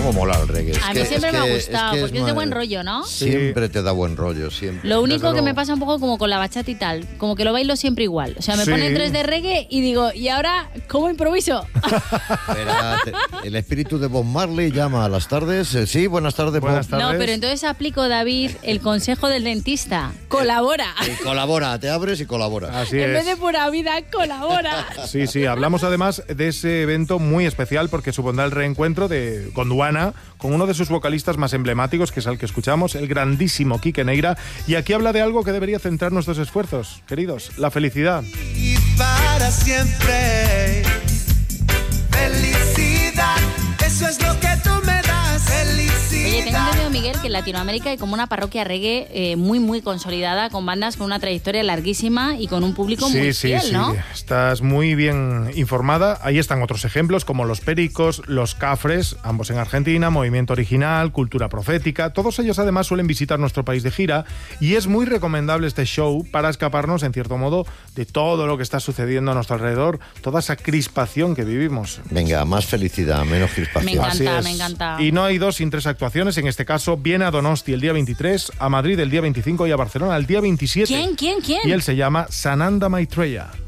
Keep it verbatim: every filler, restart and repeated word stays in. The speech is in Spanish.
cómo mola el reggae. Es a que, mí siempre es me que, ha gustado, es que porque es, es de muy- buen rollo, ¿no? Siempre Sí. te da buen rollo, siempre. Lo único Desde que me luego. pasa un poco como con la bachata y tal, como que lo bailo siempre igual. O sea, me Sí. ponen tres de reggae y digo, ¿y ahora cómo improviso? Espérate, el espíritu de Bob Marley llama a las tardes. Eh, sí, buenas tardes, Buenas Bob. tardes. No, pero entonces aplico, David, el consejo del dentista. Colabora. Eh, colabora, te abres y colaboras. Así En es. vez de pura vida, colabora. Sí, sí, hablamos además de ese evento muy especial porque supondrá el reencuentro de Gondwana con uno de sus vocalistas más emblemáticos, que es el que escuchamos, el grandísimo Quique Neira. Y aquí habla de algo que debería centrar nuestros esfuerzos, queridos, la felicidad. Y para siempre. Felicidad, eso es lo que tú me das. Felicidad. Oye, tengo entendido, Miguel, que en Latinoamérica hay como una parroquia reggae eh, muy, muy consolidada, con bandas con una trayectoria larguísima y con un público Sí, muy sí, fiel, sí. ¿no? Estás muy bien informada. Ahí están otros ejemplos como Los Pericos, Los Cafres, ambos en Argentina, Movimiento Original, Cultura Profética. Todos ellos además suelen visitar nuestro país de gira y es muy recomendable este show para escaparnos, en cierto modo, de todo lo que está sucediendo a nuestro alrededor, toda esa crispación que vivimos. Venga, más felicidad, menos crispación. Me encanta. Así es. me encanta. Y no hay dos sin tres actuaciones. En este caso, viene a Donosti el día veintitrés, a Madrid el día veinticinco y a Barcelona el día veintisiete. ¿Quién, quién, quién? Y él se llama Sananda Maitreya.